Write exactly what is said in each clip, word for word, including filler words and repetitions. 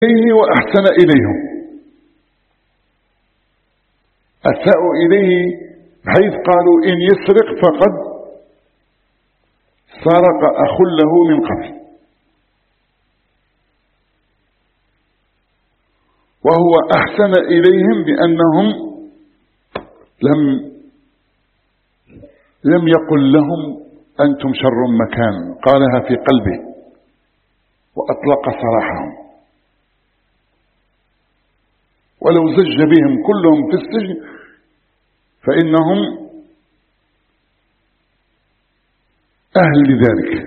إليه وأحسن إليهم. أساءوا إليه حيث قالوا إن يسرق فقد سرق أخ له من قبل، وهو أحسن إليهم بأنهم لم لم يقل لهم أنتم شر مكان، قالها في قلبه وأطلق سراحهم. ولو زج بهم كلهم في السجن فإنهم أهل لذلك،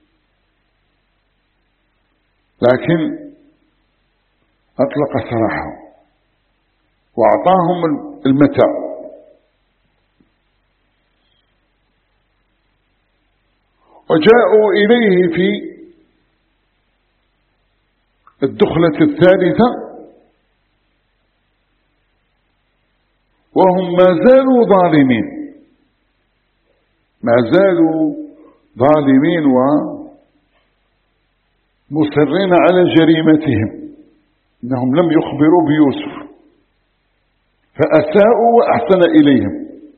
لكن أطلق سراحهم وأعطاهم المتاع. وجاءوا إليه في الدخلة الثالثة وهم ما زالوا ظالمين، ما زالوا ظالمين ومصرين على جريمتهم، إنهم لم يخبروا بيوسف فأساءوا وأحسن إليهم.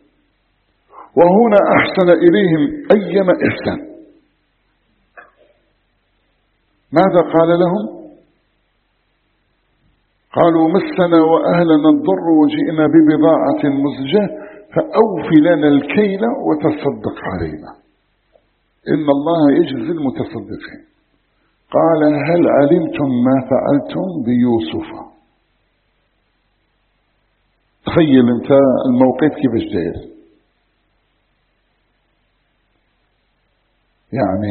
وهنا أحسن إليهم أيما إحسان. ماذا قال لهم؟ قالوا مسنا وأهلنا الضر وجئنا ببضاعة مزجاة فأوف لنا الكيل وتصدق علينا إن الله يجزي المتصدقين. قال هل علمتم ما فعلتم بيوسف؟ تخيل انت الموقف كيفاش داير. يعني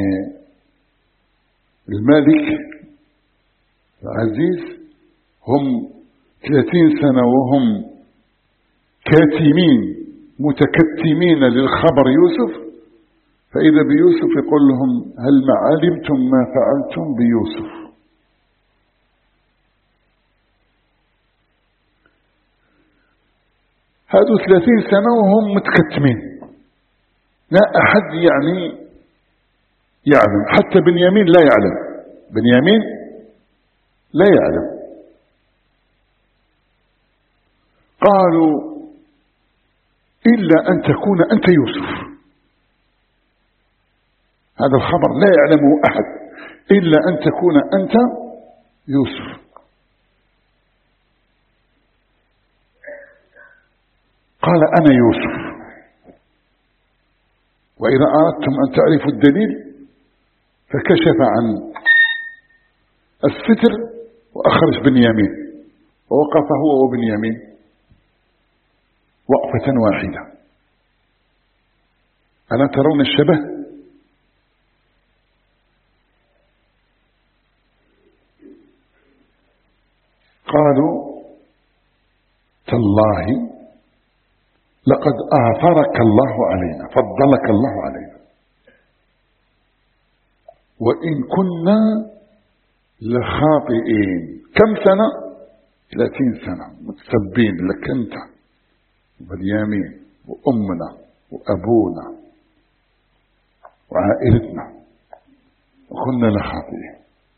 الملك العزيز هم ثلاثين سنة وهم كاتمين متكتمين للخبر يوسف، فإذا بيوسف يقول لهم هل ما علمتم ما فعلتم بيوسف؟ هذو ثلاثين سنة وهم متكتمين، لا أحد يعني يعلم، حتى بنيامين لا يعلم، بنيامين لا يعلم. قالوا إلا أن تكون أنت يوسف. هذا الخبر لا يعلمه أحد إلا أن تكون أنت يوسف. قال أنا يوسف. وإذا أردتم أن تعرفوا الدليل فكشف عن الستر وأخرج بنيامين ووقف هو وبنيامين وقفة واحدة. ألا ترون الشبه؟ قالوا تالله لقد آثرك الله علينا، فضلك الله علينا، وإن كنا لخاطئين. كم سنة؟ ثلاثين سنة متسبين لك أنت وبنيامين وأمنا وأبونا وعائلتنا، وكنا لخاطئين.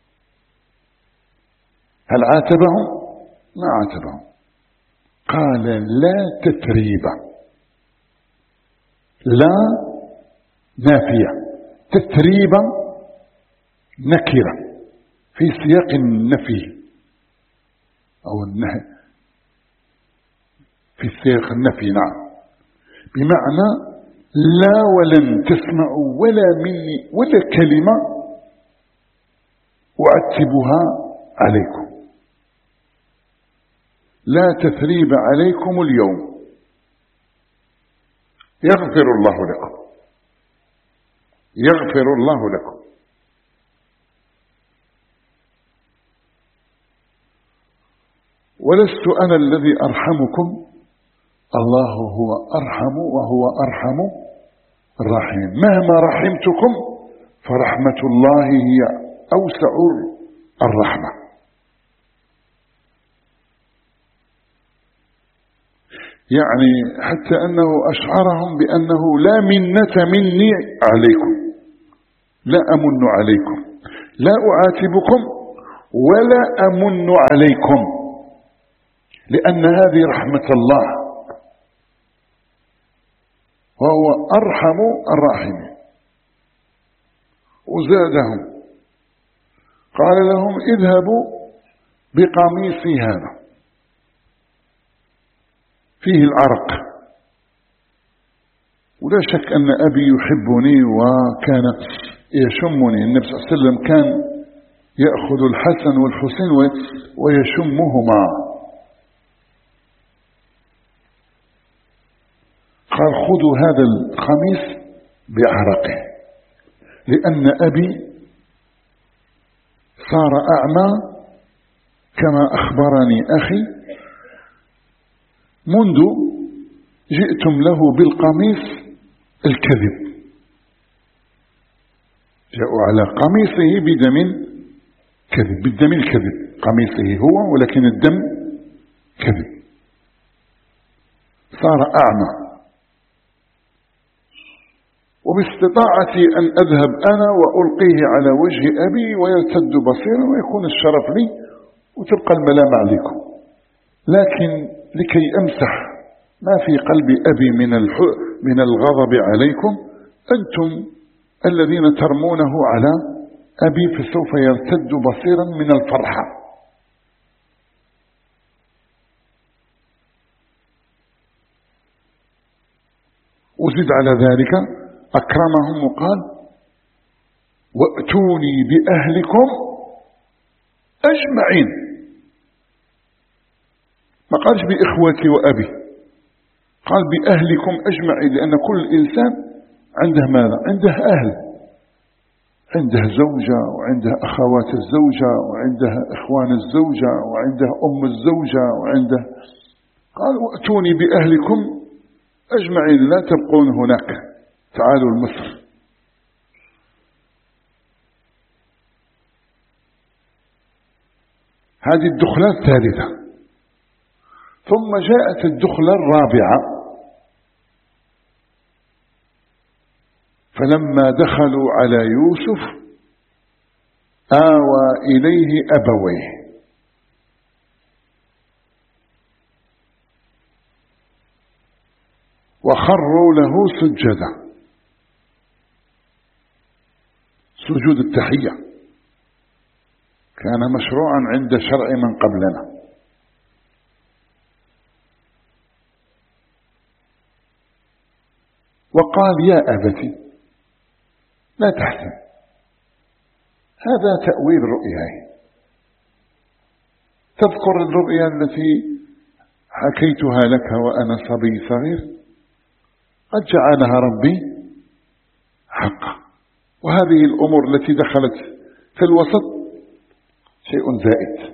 هل عاتبهم؟ ما عاتبهم. قال لا تثريب، لا نافية، تثريب نكرة في سياق النفي أو النهي، في سياق النفي. نعم، بمعنى لا ولن تسمعوا ولا مني ولا كلمة أعتبها عليكم، لا تثريب عليكم اليوم، يغفر الله لكم، يغفر الله لكم. ولست أنا الذي أرحمكم، الله هو أرحم وهو أرحم الراحمين. مهما رحمتكم فرحمة الله هي أوسع الرحمة. يعني حتى أنه أشعرهم بأنه لا منة مني عليكم، لا أمن عليكم، لا أعاتبكم ولا أمن عليكم، لأن هذه رحمة الله وهو أرحم الراحمين. وزادهم قال لهم اذهبوا بقميصي هذا فيه العرق، ولا شك أن أبي يحبني وكان يشمني. النبي صلى الله عليه وسلم كان يأخذ الحسن والحسين ويشمهما. قال خذوا هذا القميص بعرقه، لأن أبي صار أعمى كما أخبرني أخي منذ جئتم له بالقميص الكذب. جاءوا على قميصه بدم كذب، بالدم الكذب، قميصه هو ولكن الدم كذب، صار أعمى. وباستطاعتي أن أذهب أنا وألقيه على وجه أبي ويرتد بصيرا ويكون الشرف لي وتبقى الملامة عليكم، لكن لكي أمسح ما في قلب أبي من من الغضب عليكم، أنتم الذين ترمونه على أبي فسوف يرتد بصيرا من الفرحة. وزد على ذلك أكرمهم وقال وأتوني بأهلكم أجمعين، ما قالش بإخوتي وأبي، قال بأهلكم أجمعين، لأن كل إنسان عنده ماذا؟ عنده أهل، عنده زوجة وعنده أخوات الزوجة وعنده إخوان الزوجة وعنده أم الزوجة وعنده. قال وأتوني بأهلكم أجمعين، لا تبقون هناك، تعالوا لمصر. هذه الدخلة الثالثة. ثم جاءت الدخلة الرابعة، فلما دخلوا على يوسف آوى إليه أبويه وخروا له سجدا، سجود التحية كان مشروعا عند شرع من قبلنا. وقال يا أبتي لا تحزن، هذا تأويل رؤياي، تذكر الرؤيا التي حكيتها لك وأنا صبي صغير، قد جعلها ربي حقا، وهذه الأمور التي دخلت في الوسط شيء زائد.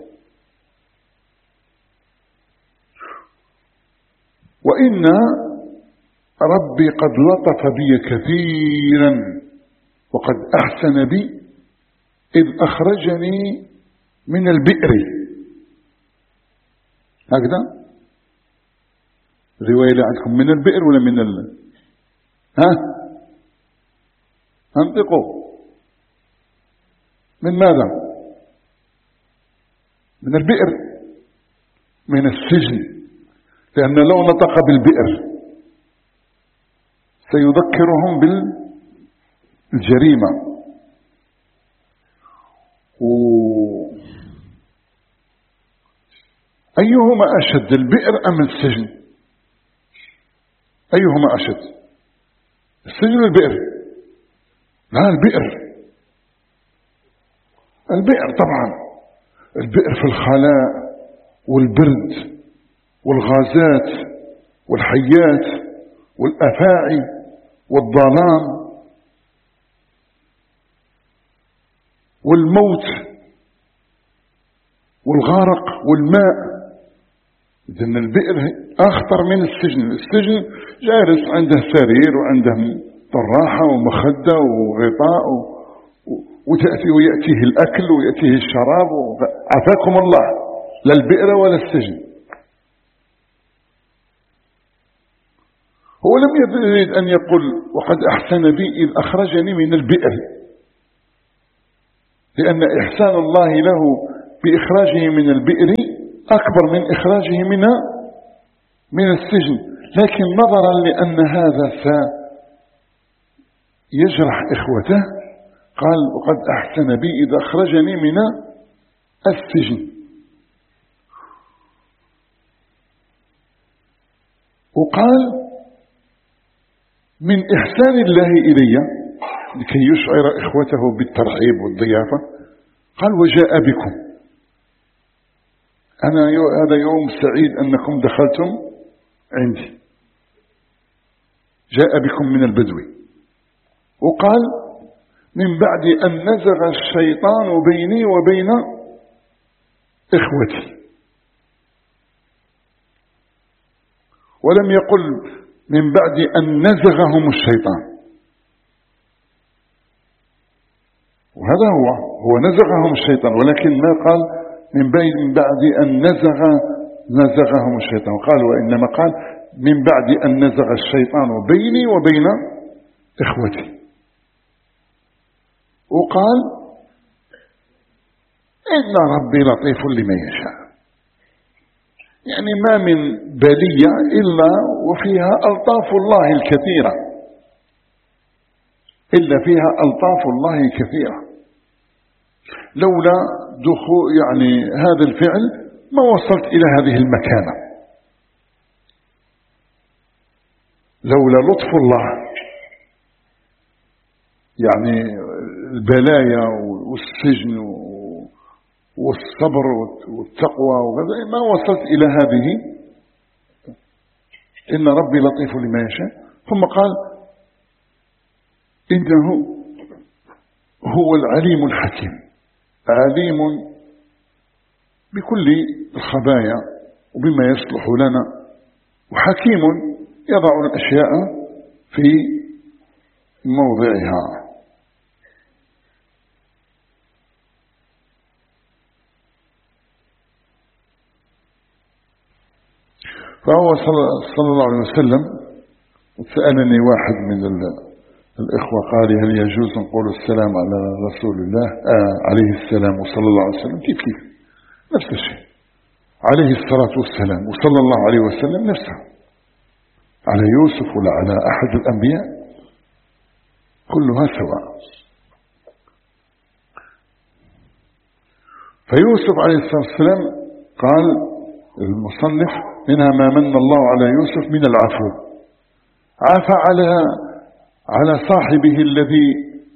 وإن ربي قد لطف بي كثيرا وقد أحسن بي إذ أخرجني من البئر. هكذا الرواية اللي عندكم من البئر ولا من ال... ها انطقوا من ماذا؟ من البئر، من السجن، لأن لو نطق بالبئر سيذكرهم بالجريمة. و... أيهما أشد، البئر أم السجن؟ أيهما أشد، السجن البئر؟ لا البئر، البئر طبعا، البئر في الخلاء والبرد والغازات والحيات والأفاعي والظلام والموت والغرق والماء. إذن البئر أخطر من السجن. السجن جالس عنده سرير وعنده طراحة ومخدة وغطاء وتأتي ويأتيه الأكل ويأتيه الشراب، عافاكم الله، لا البئر ولا السجن. هو لم يريد أن يقول وقد أحسن بي إذ أخرجني من البئر، لأن إحسان الله له بإخراجه من البئر أكبر من إخراجه من من السجن، لكن نظرا لأن هذا سيجرح إخوته قال وقد أحسن بي إذا أخرجني من السجن. وقال من إحسان الله إلي لكي يشعر إخوته بالترحيب والضيافة قال وجاء بكم، أنا هذا يوم سعيد أنكم دخلتم عندي، جاء بكم من البدو. وقال من بعد أن نزغ الشيطان بيني وبين إخوتي، ولم يقل من بعد أن نزغهم الشيطان، وهذا هو هو نزغهم الشيطان، ولكن ما قال من بعد أن نزغ نزغهم الشيطان، قال وإنما قال من بعد أن نزغ الشيطان بيني وبين إخوتي. وقال إن ربي لطيف لمن يشاء، يعني ما من بلية إلا وفيها ألطاف الله الكثيرة، إلا فيها ألطاف الله الكثيرة. لولا دخول يعني هذا الفعل ما وصلت إلى هذه المكانة، لولا لطف الله، يعني البلايا والسجن والصبر والتقوى وغيره ما وصلت إلى هذه. إن ربي لطيف لما يشاء. ثم قال إنه هو العليم الحكيم، عليم بكل الخبايا وبما يصلح لنا، وحكيم يضع الأشياء في موضعها. فهو صلى الله عليه وسلم، سألني واحد من الإخوة قال هل يجوز نقول السلام على رسول الله آه عليه السلام وصلى الله عليه وسلم؟ كيف كيف نفس الشيء، عليه الصلاة والسلام وصلى الله عليه وسلم نفسها، على يوسف ولا على أحد الأنبياء كلها سواء. فيوسف عليه الصلاة والسلام قال المصنف منها ما من الله على يوسف من العفو، عفى على على صاحبه الذي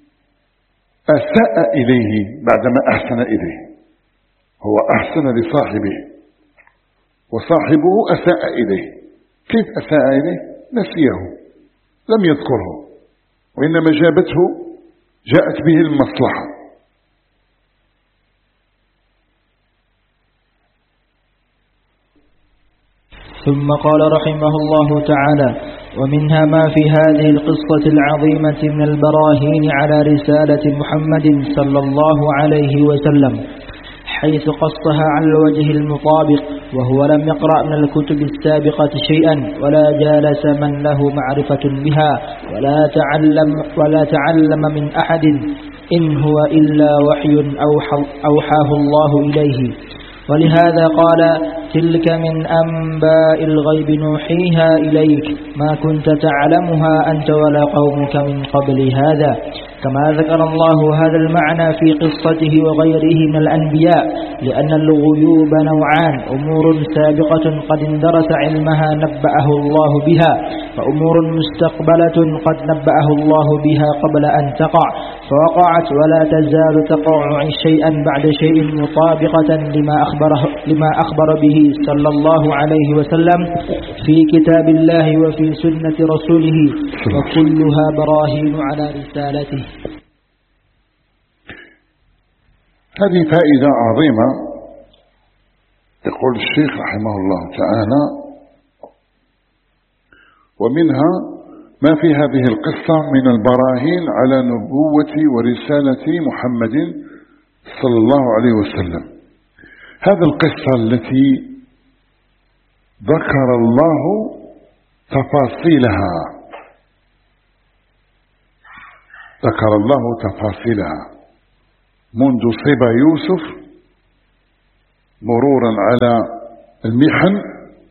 أساء إليه بعدما أحسن إليه، هو أحسن لصاحبه وصاحبه أساء إليه. كيف أساء إليه؟ نسيه لم يذكره، وإنما جابته جاءت به المصلحة. ثم قال رحمه الله تعالى ومنها ما في هذه القصة العظيمة من البراهين على رسالة محمد صلى الله عليه وسلم، حيث قصها على الوجه المطابق، وهو لم يقرأ من الكتب السابقة شيئا ولا جالس من له معرفة بها ولا تعلم, ولا تعلم من أحد، إن هو إلا وحي أوحاه الله إليه. ولهذا قال تلك من أنباء الغيب نوحيها إليك ما كنت تعلمها أنت ولا قومك من قبل هذا. كما ذكر الله هذا المعنى في قصته وغيره من الأنبياء، لأن الغيوب نوعان: أمور سابقة قد اندرس علمها نبأه الله بها، وأمور مستقبلة قد نبأه الله بها قبل أن تقع فوقعت ولا تزال تقع شيئا بعد شيء مطابقة لما أخبره لما أخبر به صلى الله عليه وسلم في كتاب الله وفي سنة رسوله، وكلها براهين على رسالته. هذه فائدة عظيمة. يقول الشيخ رحمه الله تعالى ومنها ما في هذه القصة من البراهين على نبوة ورسالة محمد صلى الله عليه وسلم. هذه القصة التي ذكر الله تفاصيلها ذكر الله تفاصيلها منذ صبا يوسف مرورا على المحن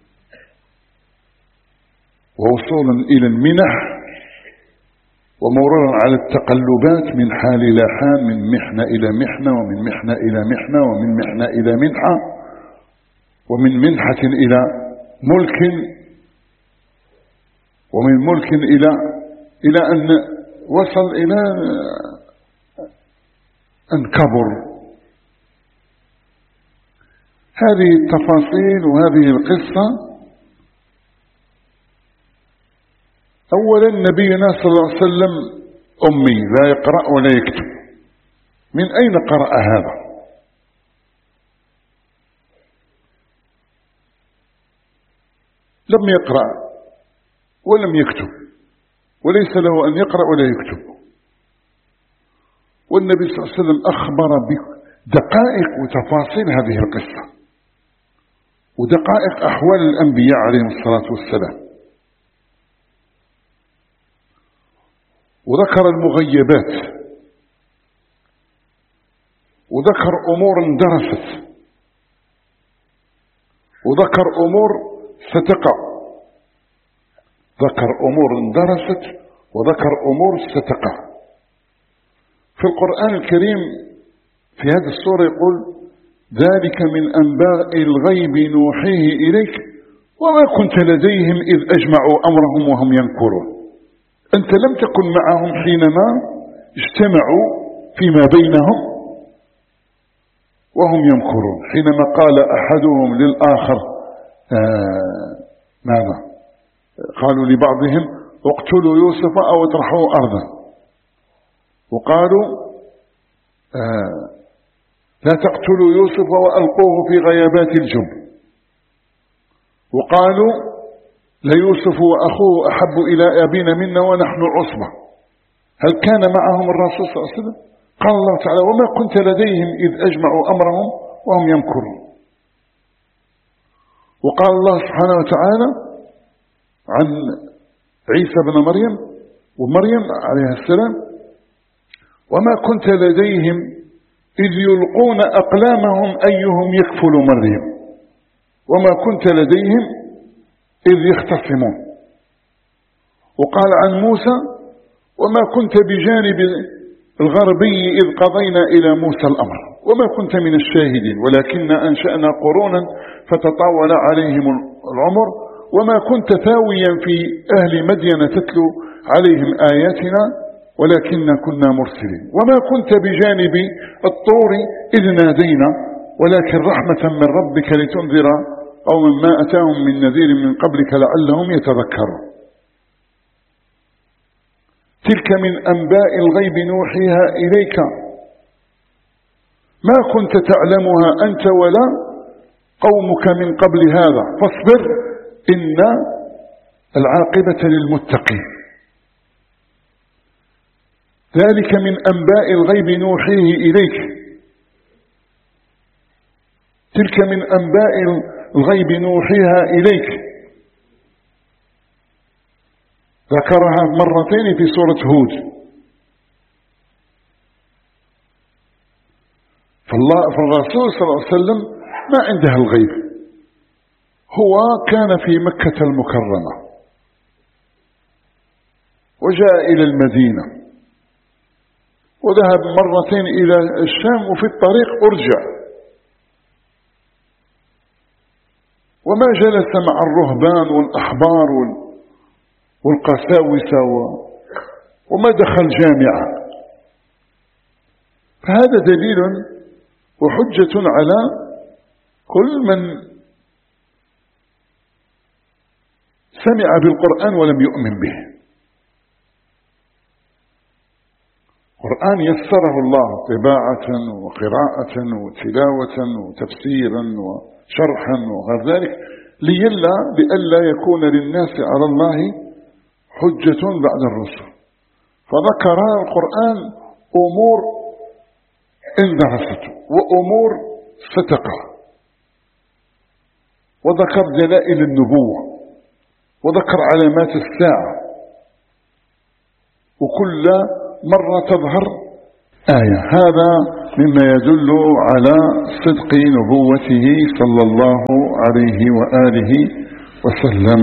ووصولا إلى المنح ومرورا على التقلبات من حال إلى حال، من محنة إلى محنة، ومن محنة إلى محنة، ومن محنة إلى منحة، ومن منحة إلى ملك، ومن ملك إلى إلى أن وصل إلى أن كبر. هذه التفاصيل وهذه القصة. أولا نبينا صلى الله عليه وسلم أمي لا يقرأ ولا يكتب. من أين قرأ هذا؟ لم يقرأ ولم يكتب، وليس له أن يقرأ ولا يكتب. والنبي صلى الله عليه وسلم أخبر بدقائق وتفاصيل هذه القصة ودقائق أحوال الأنبياء عليهم الصلاة والسلام، وذكر المغيبات، وذكر أمور اندرست، وذكر أمور ستقع. ذكر أمور اندرست وذكر أمور ستقع. في القرآن الكريم في هذه السورة يقول: ذلك من أنباء الغيب نوحيه إليك وما كنت لديهم إذ أجمعوا أمرهم وهم ينكرون. أنت لم تكن معهم حينما اجتمعوا فيما بينهم وهم يمكرون، حينما قال أحدهم للآخر آه ماذا؟ قالوا لبعضهم: اقتلوا يوسف أو اطرحوه أرضا، وقالوا آه لا تقتلوا يوسف وألقوه في غيابات الجب، وقالوا ليوسف وأخوه أحب إلى أبينا منا ونحن عصبة. هل كان معهم الرسول صلى الله عليه وسلم؟ قال الله تعالى: وما كنت لديهم إذ أجمعوا أمرهم وهم يمكرون. وقال الله سبحانه وتعالى عن عيسى بن مريم ومريم عليه السلام: وما كنت لديهم إذ يلقون أقلامهم أيهم يكفل مريم وما كنت لديهم إذ يختصمون. وقال عن موسى: وما كنت بجانب الغربي إذ قضينا إلى موسى الأمر وما كنت من الشاهدين ولكن أنشأنا قرونا فتطاول عليهم العمر وما كنت ثاويا في أهل مدين تتلو عليهم آياتنا ولكن كنا مرسلين وما كنت بجانب الطور إذ نادينا ولكن رحمة من ربك لتنذر قوما ما أتاهم من نذير من قبلك لعلهم يتذكرون. تلك من أنباء الغيب نوحيها إليك ما كنت تعلمها أنت ولا قومك من قبل هذا فاصبر إن العاقبة للمتقين. ذلك من أنباء الغيب نوحيه إليك. تلك من أنباء الغيب نوحيها إليك ذكرها مرتين في سورة هود. فالله فالرسول صلى الله عليه وسلم ما عنده الغيب، هو كان في مكة المكرمة وجاء إلى المدينة وذهب مرتين إلى الشام وفي الطريق أرجع، وما جلس مع الرهبان والأحبار والقساوسة وما دخل جامعة. فهذا دليل وحجة على كل من سمع بالقرآن ولم يؤمن به. القرآن يسره الله طباعة وقراءة وتلاوة وتفسيرا وشرحا وغير ذلك ليلا لئلا يكون للناس على الله حجة بعد الرسل. فذكر القرآن أمور اندرست وأمور ستقع، وذكر دلائل النبوة وذكر علامات الساعة، وكل مرة تظهر آية. هذا مما يدل على صدق نبوته صلى الله عليه وآله وسلم.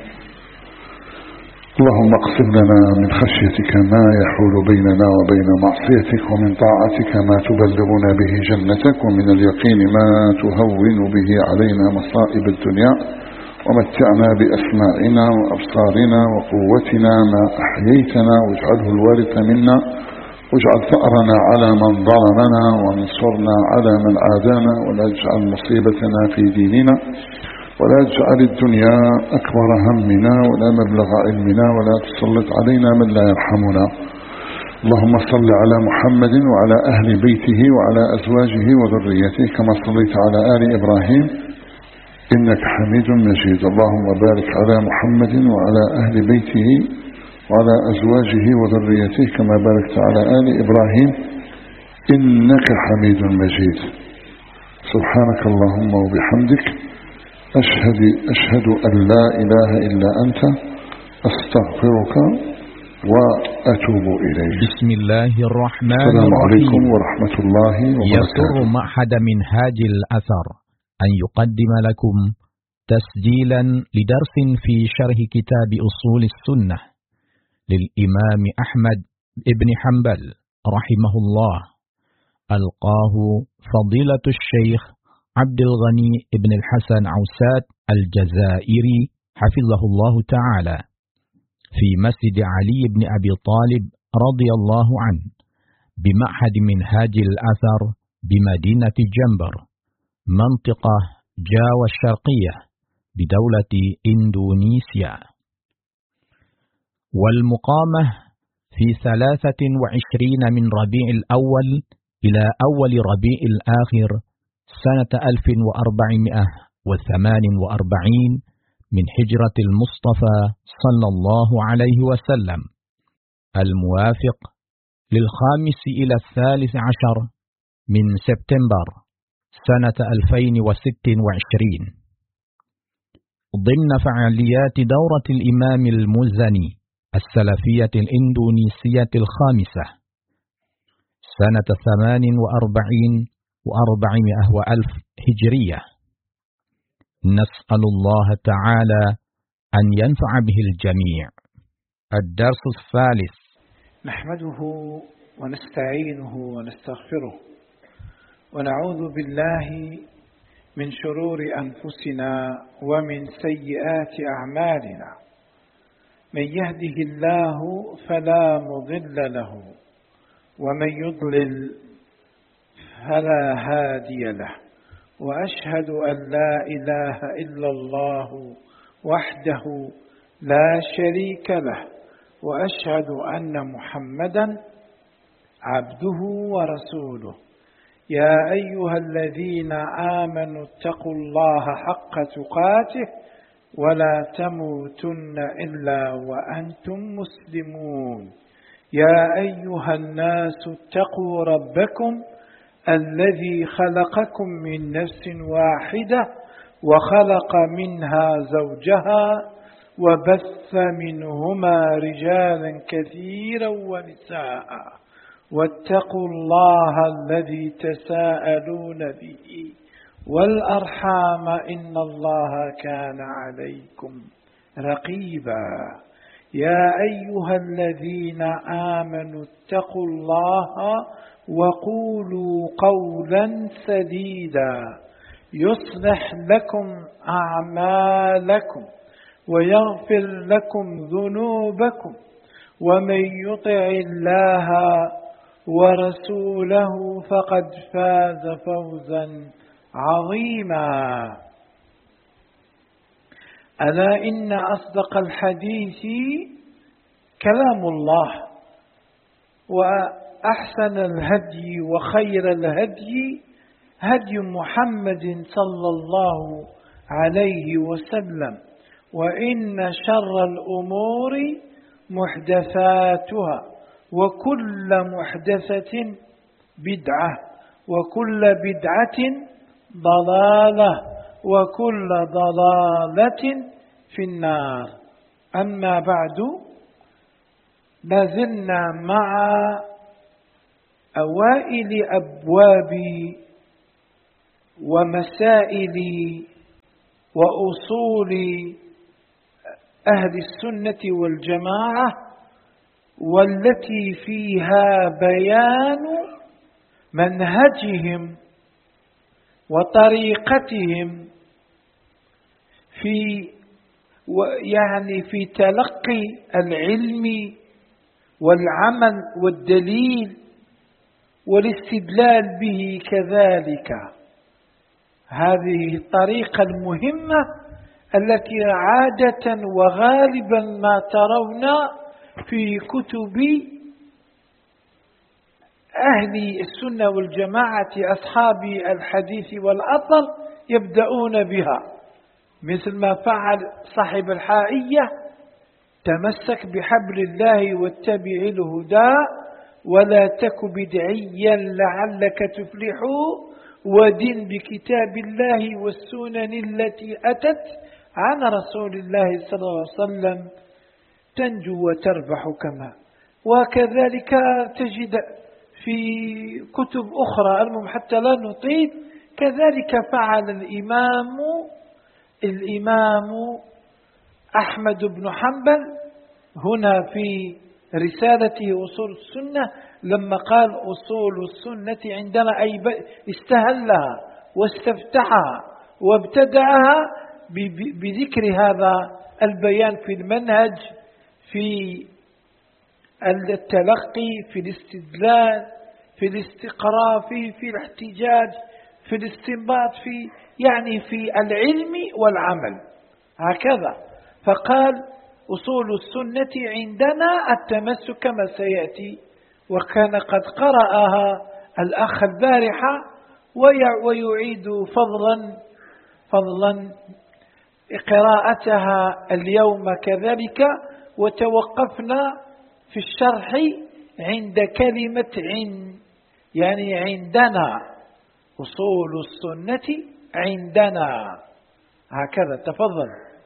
اللهم اقسم لنا من خشيتك ما يحول بيننا وبين معصيتك، ومن طاعتك ما تبلغنا به جنتك، ومن اليقين ما تهون به علينا مصائب الدنيا، ومتعنا بأسماعنا وأبصارنا وقوتنا ما أحييتنا، واجعله الوارث منا، واجعل ثأرنا على من ظلمنا، وانصرنا على من عادانا، ولا تجعل مصيبتنا في ديننا، ولا تجعل الدنيا أكبر همنا ولا مبلغ علمنا، ولا تسلط علينا من لا يرحمنا. اللهم صل على محمد وعلى أهل بيته وعلى أزواجه وذريته كما صليت على آل إبراهيم إنك حميد مجيد. اللهم بارك على محمد وعلى أهل بيته وعلى أزواجه وذريته كما باركت على آل إبراهيم إنك حميد مجيد. سبحانك اللهم وبحمدك أشهد, أشهد أن لا إله إلا أنت أستغفرك وأتوب إليك. بسم الله الرحمن السلام الرحيم. عليكم ورحمة الله وبركاته. يسر معهد منهاج الأثر أن يقدم لكم تسجيلا لدرس في شرح كتاب أصول السنة للإمام أحمد بن حنبل رحمه الله، ألقاه فضيلة الشيخ عبد الغني بن الحسن عوسات الجزائري حفظه الله تعالى في مسجد علي بن أبي طالب رضي الله عنه بمعهد منهاج الأثر بمدينة جنبر منطقة جاوة الشرقية بدولة إندونيسيا، والمقامة في ثلاثة وعشرين من ربيع الأول إلى أول ربيع الآخر سنة ألف وأربعمائة وثمان وأربعين من هجرة المصطفى صلى الله عليه وسلم، الموافق للخامس إلى الثالث عشر من سبتمبر سنة ألفين وست وعشرين، ضمن فعاليات دورة الإمام المزني السلفية الإندونيسية الخامسة سنة ثمان وأربعين وأربعمائة وألف هجرية. نسأل الله تعالى أن ينفع به الجميع. الدرس الثالث. نحمده ونستعينه ونستغفره ونعوذ بالله من شرور أنفسنا ومن سيئات أعمالنا، من يهده الله فلا مضل له ومن يضلل فلا هادي له، وأشهد أن لا إله إلا الله وحده لا شريك له، وأشهد أن محمدا عبده ورسوله. يا أيها الذين آمنوا اتقوا الله حق تقاته ولا تموتن إلا وأنتم مسلمون. يا أيها الناس اتقوا ربكم الذي خلقكم من نفس واحدة وخلق منها زوجها وبث منهما رجالا كثيرا ونساء، واتقوا الله الذي تساءلون به والأرحام إن الله كان عليكم رقيبا. يا أيها الذين آمنوا اتقوا الله وقولوا قولا سديدا يصلح لكم أعمالكم ويغفر لكم ذنوبكم، ومن يطع الله ورسوله فقد فاز فوزا عظيما. ألا إن أصدق الحديث كلام الله، وأحسن الهدي وخير الهدي هدي محمد صلى الله عليه وسلم، وإن شر الأمور محدثاتها، وكل محدثة بدعة، وكل بدعة ضلالة، وكل ضلالة في النار. أما بعد، لازلنا مع أوائل أبواب ومسائل وأصول أهل السنة والجماعة، والتي فيها بيان منهجهم وطريقتهم في يعني في تلقي العلم والعمل والدليل والاستدلال به كذلك. هذه الطريقة المهمة التي عادة وغالبا ما ترون في كتب أهل السنة والجماعة أصحاب الحديث والأثر يبدأون بها، مثل ما فعل صاحب الحائية: تمسك بحبل الله واتبع الهدى ولا تك بدعيا لعلك تفلح، ودن بكتاب الله والسنن التي أتت عن رسول الله صلى الله عليه وسلم تنجو وتربح. كما وكذلك تجد في كتب أخرى، المهم حتى لا نطيل. كذلك فعل الإمام الإمام أحمد بن حنبل هنا في رسالته أصول السنة، لما قال أصول السنة عندنا أي استهلها واستفتحها وابتدعها بذكر هذا البيان في المنهج، في التلقي، في الاستدلال، في الاستقراء، في في الاحتجاج، في الاستنباط، في يعني في العلم والعمل هكذا. فقال أصول السنة عندنا التمسك كما سيأتي، وكان قد قرأها الأخ البارحة ويعيد فضلا فضلا قراءتها اليوم كذلك. وتوقفنا في الشرح عند كلمة عن، يعني عندنا أصول السنة عندنا هكذا. تفضل.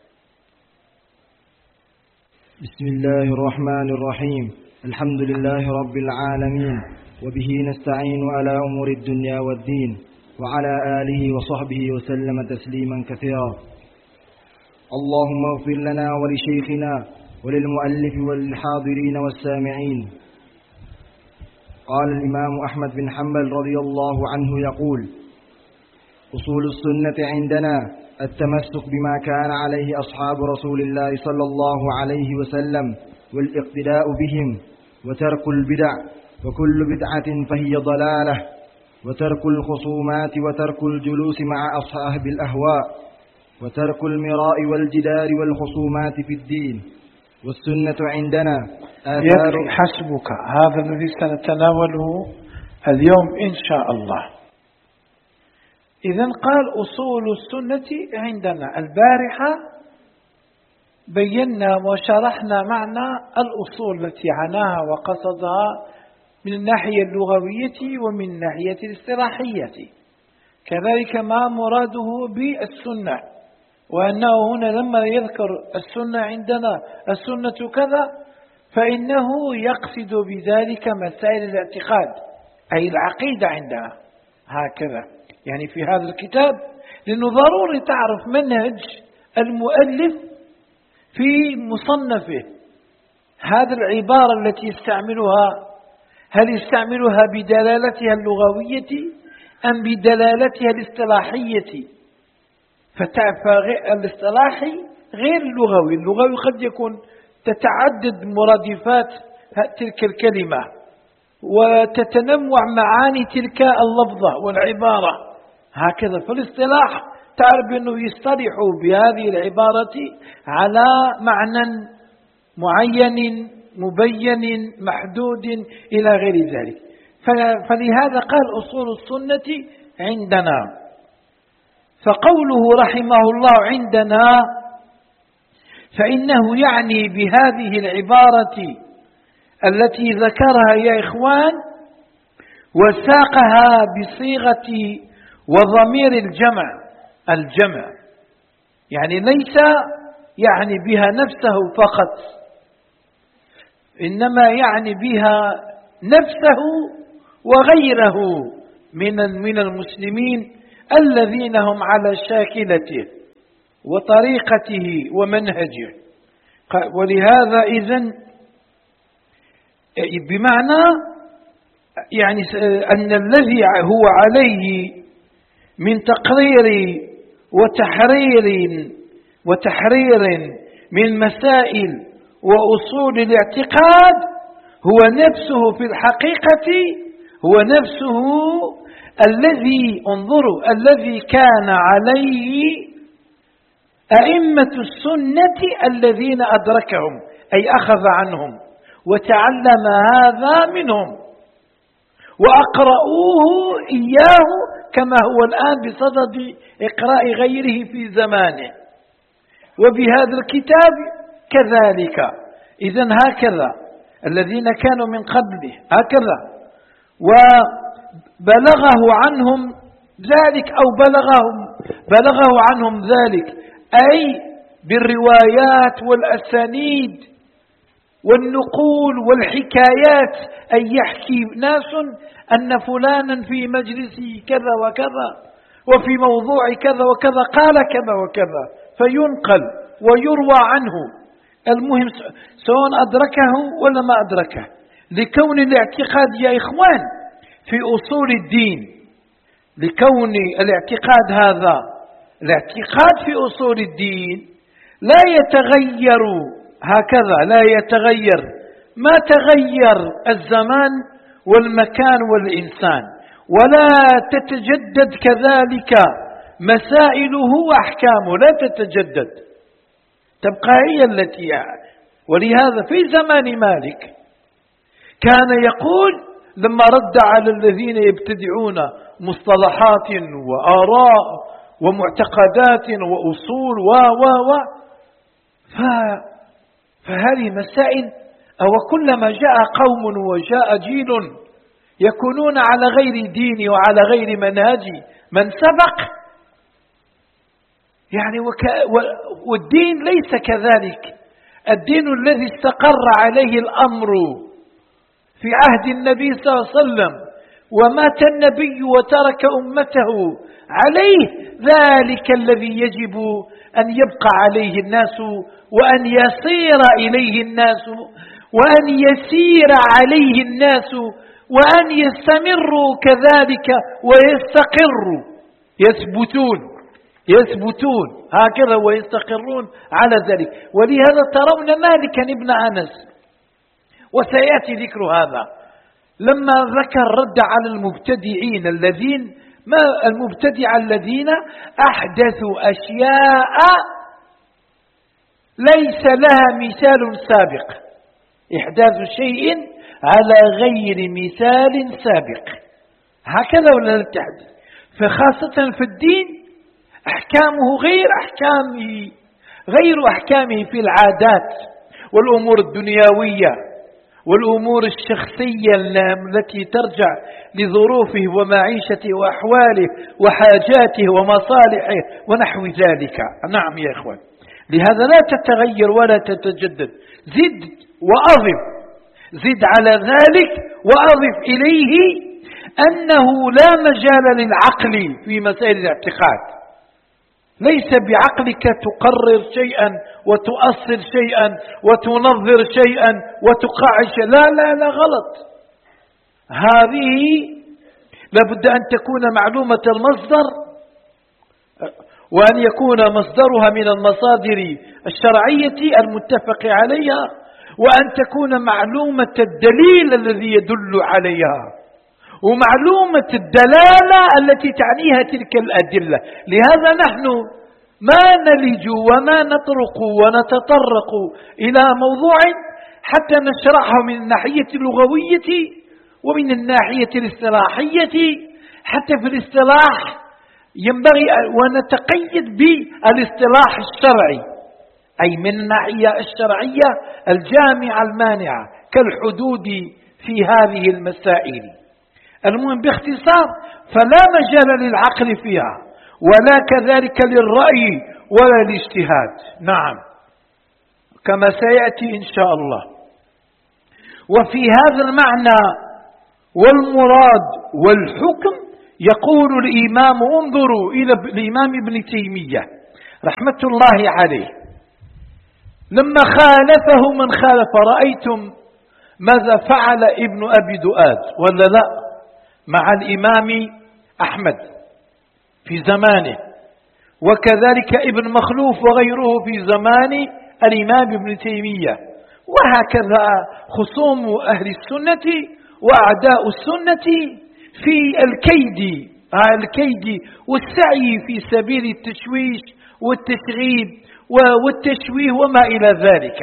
بسم الله الرحمن الرحيم. الحمد لله رب العالمين، وبه نستعين على أمور الدنيا والدين، وعلى آله وصحبه وسلم تسليما كثيرا. اللهم اغفر لنا ولشيخنا وللمؤلف وللحاضرين والسامعين. قال الإمام أحمد بن حنبل رضي الله عنه يقول: أصول السنة عندنا التمسك بما كان عليه أصحاب رسول الله صلى الله عليه وسلم والاقتداء بهم، وترك البدع، وكل بدعة فهي ضلالة، وترك الخصومات، وترك الجلوس مع أصحاب الأهواء، وترك المراء والجدال والخصومات في الدين. والسنة عندنا آثار. حسبك، هذا الذي سنتناوله اليوم إن شاء الله. إذن قال أصول السنة عندنا. البارحة بينا وشرحنا معنى الأصول التي عناها وقصدها من الناحية اللغوية ومن الناحية الاصطلاحية، كذلك ما مراده بالسنة، وأنه هنا لما يذكر السنة عندنا السنة كذا فإنه يقصد بذلك مسائل الاعتقاد، أي العقيدة عندنا هكذا، يعني في هذا الكتاب. لأنه ضروري تعرف منهج المؤلف في مصنفه. هذه العبارة التي يستعملها، هل يستعملها بدلالتها اللغوية أم بدلالتها الاصطلاحية؟ فالاصطلاحي غير اللغوي. اللغوي قد يكون تتعدد مرادفات تلك الكلمة وتتنوع معاني تلك اللفظة والعبارة هكذا. فالاصطلاح تعرف أنه يصطلح بهذه العبارة على معنى معين مبين محدود إلى غير ذلك. فلهذا قال أصول السنة عندنا. فقوله رحمه الله عندنا فإنه يعني بهذه العبارة التي ذكرها يا إخوان وساقها بصيغة وضمير الجمع الجمع يعني ليس يعني بها نفسه فقط، إنما يعني بها نفسه وغيره من من المسلمين الذين هم على شاكلته وطريقته ومنهجه. ولهذا إذن بمعنى يعني أن الذي هو عليه من تقرير وتحرير وتحرير من مسائل وأصول الاعتقاد هو نفسه في الحقيقة هو نفسه الذي انظروا الذي كان عليه أئمة السنة الذين أدركهم أي أخذ عنهم وتعلم هذا منهم وأقرأوه إياه كما هو الآن بصدد إقراء غيره في زمانه. وبهذا الكتاب كذلك. إذن هكذا الذين كانوا من قبله هكذا وبلغه عنهم ذلك أو بلغهم بلغه عنهم ذلك أي بالروايات والأسانيد والنقول والحكايات أي يحكي ناس أن فلانا في مجلسه كذا وكذا وفي موضوع كذا وكذا قال كذا وكذا فينقل ويروى عنه. المهم سواء أدركه ولا ما أدركه لكون الاعتقاد يا إخوان في أصول الدين لكون الاعتقاد هذا الاعتقاد في أصول الدين لا يتغير هكذا لا يتغير ما تغير الزمان والمكان والإنسان ولا تتجدد كذلك مسائله وأحكامه لا تتجدد تبقى هي التي. ولهذا في زمان مالك كان يقول لما رد على الذين يبتدعون مصطلحات وآراء ومعتقدات وأصول و و و فهذه مسائل أو كلما جاء قوم وجاء جيل يكونون على غير دين وعلى غير منهج من سبق يعني وك والدين ليس كذلك. الدين الذي استقر عليه الأمر في عهد النبي صلى الله عليه وسلم ومات النبي وترك أمته عليه ذلك الذي يجب أن يبقى عليه الناس وأن يصير إليه الناس وأن يسير عليه الناس وأن يستمروا كذلك ويستقروا يثبتون يثبتون هكذا ويستقرون على ذلك. ولهذا ترون مالكا ابن أنس وسيأتي ذكر هذا لما ذكر رد على المبتدعين الذين ما المبتدع الذين أحدثوا أشياء ليس لها مثال سابق إحداث شيء على غير مثال سابق هكذا ولا التحديث. فخاصة في الدين أحكامه غير أحكامه غير أحكامه في العادات والأمور الدنيوية والأمور الشخصية التي ترجع لظروفه ومعيشته وأحواله وحاجاته ومصالحه ونحو ذلك. نعم يا إخوان لهذا لا تتغير ولا تتجدد. زد وأضف زد على ذلك وأضف إليه أنه لا مجال للعقل في مسائل الاعتقاد. ليس بعقلك تقرر شيئا وتؤصل شيئا وتنظر شيئا وتقاعد شيئا لا لا لا غلط. هذه لابد أن تكون معلومة المصدر وأن يكون مصدرها من المصادر الشرعية المتفق عليها وأن تكون معلومة الدليل الذي يدل عليها ومعلومة الدلالة التي تعنيها تلك الأدلة. لهذا نحن ما نلج وما نطرق ونتطرق إلى موضوع حتى نشرحه من الناحية اللغوية ومن الناحية الاصطلاحية حتى في الاصطلاح ينبغي ونتقيد بالاصطلاح الشرعي أي من الناحية الشرعية الجامعة المانعة كالحدود في هذه المسائل. المهم باختصار فلا مجال للعقل فيها ولا كذلك للرأي ولا الاجتهاد. نعم كما سيأتي إن شاء الله. وفي هذا المعنى والمراد والحكم يقول الإمام، انظروا إلى الإمام ابن تيمية رحمة الله عليه لما خالفه من خالف، رأيتم ماذا فعل ابن أبي دؤاد ولا لا مع الإمام أحمد في زمانه، وكذلك ابن مخلوف وغيره في زمان الإمام ابن تيمية، وهكذا خصوم أهل السنة وأعداء السنة في الكيد الكيد والسعي في سبيل التشويش والتشغيب والتشويه وما إلى ذلك.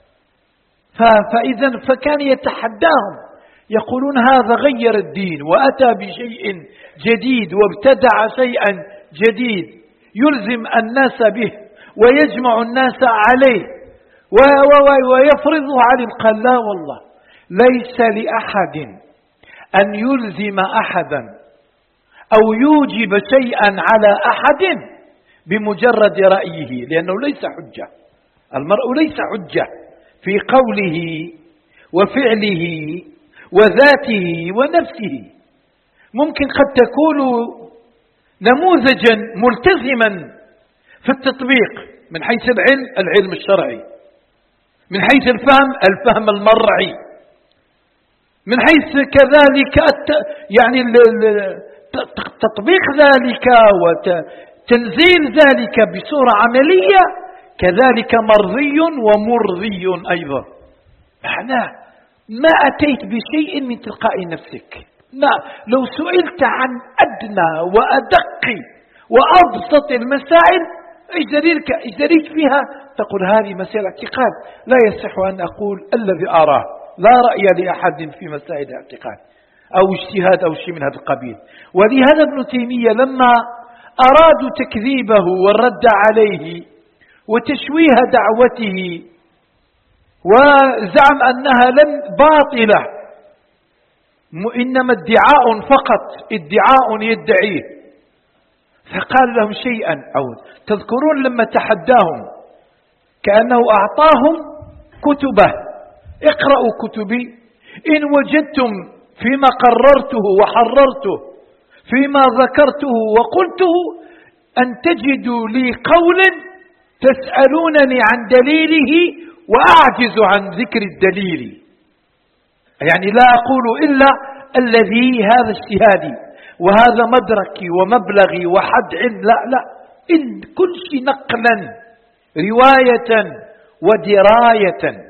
فإذا فكان يتحداهم يقولون هذا غير الدين وأتى بشيء جديد وابتدع شيئا جديد يلزم الناس به ويجمع الناس عليه ويفرضه عليهم. قال لا والله، ليس لأحد أن يلزم أحدا أو يوجب شيئا على أحد بمجرد رأيه، لأنه ليس حجة. المرء ليس حجة في قوله وفعله وذاته ونفسه. ممكن قد تكون نموذجا ملتزما في التطبيق من حيث العلم العلم الشرعي، من حيث الفهم الفهم المرعي، من حيث كذلك يعني تطبيق ذلك وتنزيل ذلك بصورة عملية كذلك مرضي ومرضي أيضا. معناه ما أتيت بشيء من تلقاء نفسك. لا، لو سئلت عن أدنى وأدق وأبسط المسائل ايش دليلك فيها؟ تقول هذه مسائل اعتقاد، لا يصح أن أقول الذي أراه، لا رأي لأحد في مسائل الاعتقاد أو اجتهاد أو شيء من هذا القبيل. ولهذا ابن تيمية لما أرادوا تكذيبه والرد عليه وتشويه دعوته وزعم أنها لم باطلة إنما ادعاء فقط، ادعاء يدعيه، فقال لهم شيئا. أو تذكرون لما تحداهم كأنه أعطاهم كتبه، اقرأوا كتبي إن وجدتم فيما قررته وحررته فيما ذكرته وقلته أن تجدوا لي قول تسألونني عن دليله وأعجز عن ذكر الدليل، يعني لا أقول إلا الذي هذا اجتهادي وهذا مدركي ومبلغي وحد علم، لا لا، إن كل شيء نقلا رواية ودراية.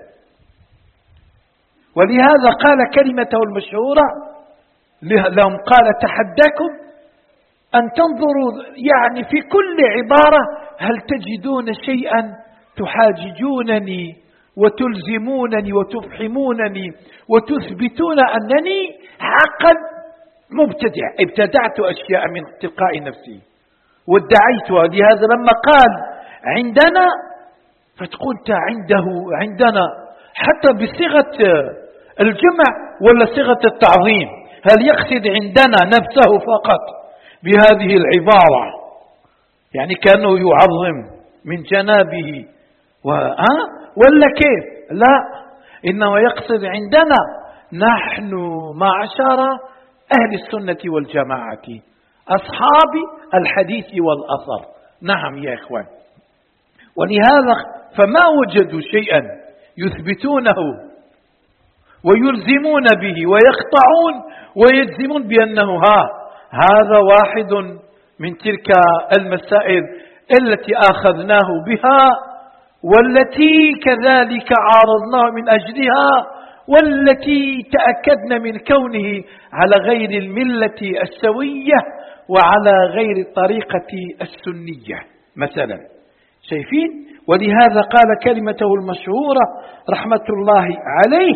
ولهذا قال كلمته المشهورة لهم، قال تحداكم أن تنظروا يعني في كل عبارة هل تجدون شيئا تحاججونني وتلزمونني وتفحمونني وتثبتون أنني حقا مبتدع، ابتدعت أشياء من تلقاء نفسي وادعيتها. لهذا لما قال عندنا فتقول عنده عندنا حتى بصيغة الجمع ولا صيغة التعظيم، هل يقصد عندنا نفسه فقط بهذه العبارة يعني كأنه يعظم من جنابه ولا كيف؟ لا، إنما يقصد عندنا نحن معشر أهل السنة والجماعة أصحاب الحديث والأثر. نعم يا إخوان. ولهذا فما وجدوا شيئا يثبتونه ويلزمون به ويقطعون ويجزمون بأنه ها هذا واحد من تلك المسائل التي أخذناه بها والتي كذلك عارضناه من أجلها والتي تأكدنا من كونه على غير الملة السوية وعلى غير الطريقة السنية مثلا. شايفين؟ ولهذا قال كلمته المشهورة رحمة الله عليه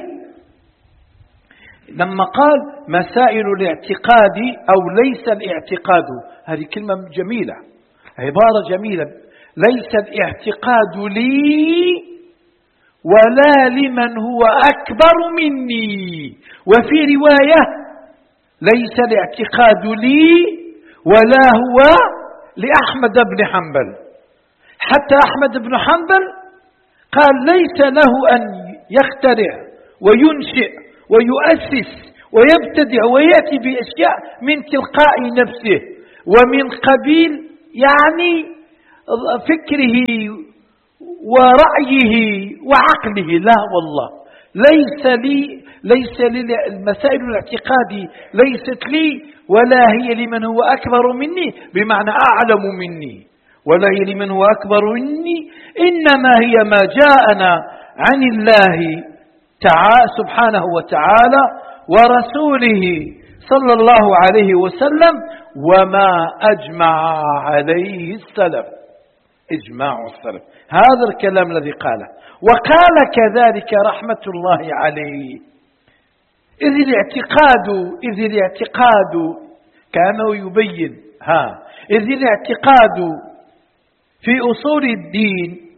لما قال مسائل الاعتقاد أو ليس الاعتقاد، هذه كلمة جميلة، عبارة جميلة، ليس الاعتقاد لي ولا لمن هو أكبر مني. وفي رواية ليس الاعتقاد لي ولا هو لأحمد بن حنبل. حتى أحمد بن حنبل قال ليس له أن يخترع وينشئ ويؤسس ويبتدع ويأتي بأشياء من تلقاء نفسه ومن قبيل يعني فكره ورأيه وعقله. لا والله، ليس لي ليس لي المسائل الاعتقادي ليست لي، ولا هي لمن هو أكبر مني بمعنى أعلم مني، ولا هي لمن هو أكبر مني، إنما هي ما جاءنا عن الله تعالى سبحانه وتعالى ورسوله صلى الله عليه وسلم، وما أجمع عليه السلف، إجماع السلف. هذا الكلام الذي قاله. وقال كذلك رحمة الله عليه: إذ الاعتقاد إذ الاعتقاد كانه يبين ها إذ الاعتقاد في أصول الدين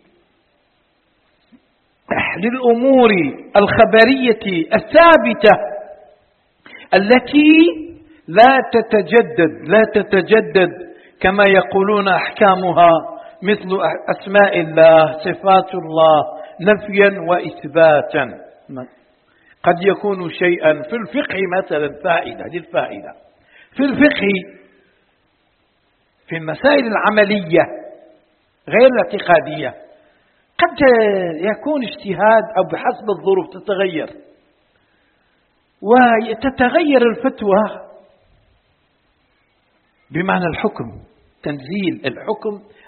للأمور الخبرية الثابتة التي لا تتجدد لا تتجدد كما يقولون أحكامها، مثل أسماء الله، صفات الله، نفيا وإثباتا. قد يكون شيئا في الفقه مثلا فائدة للفائدة في الفقه في المسائل العملية غير الاعتقادية قد يكون اجتهاد أو بحسب الظروف تتغير وتتغير الفتوى بمعنى الحكم، تنزيل الحكم